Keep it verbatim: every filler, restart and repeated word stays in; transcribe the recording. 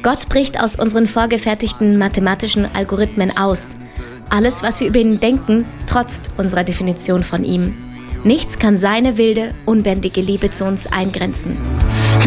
Gott bricht aus unseren vorgefertigten mathematischen Algorithmen aus. Alles, was wir über ihn denken, trotzt unserer Definition von ihm. Nichts kann seine wilde, unbändige Liebe zu uns eingrenzen.